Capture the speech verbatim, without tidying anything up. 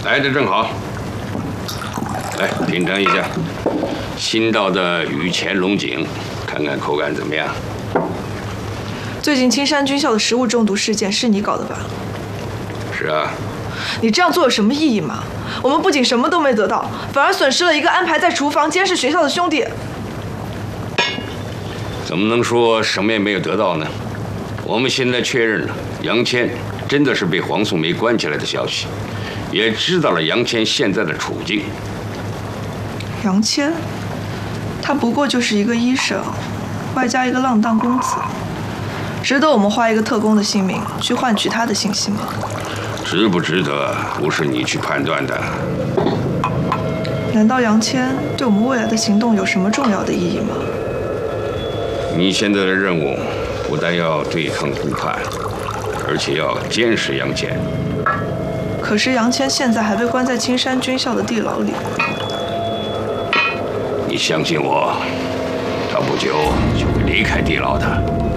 来的正好。来品尝一下新到的雨前龙井，看看口感怎么样。 最近青山军校的食物中毒事件是你搞的吧？ 是啊。 你这样做有什么意义吗？我们不仅什么都没得到，反而损失了一个安排在厨房监视学校的兄弟。 怎么能说什么也没有得到呢？我们现在确认了杨谦真的是被黄素梅关起来的消息，也知道了杨谦现在的处境。 杨谦，他不过就是一个医生，外加一个浪荡公子，值得我们花一个特工的性命去换取他的信息吗？ 值不值得，不是你去判断的。 难道杨谦对我们未来的行动有什么重要的意义吗？ 你现在的任务不但要对抗顾盼，而且要监视杨谦。 可是杨谦现在还被关在青山军校的地牢里。 你相信我，他不久就会离开地牢的。